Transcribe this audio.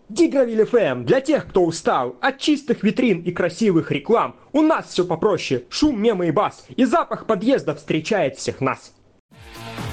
Дигравиль ФМ для тех, кто устал от чистых витрин и красивых реклам. У нас все попроще, шум, мемы и бас, и запах подъезда встречает всех нас.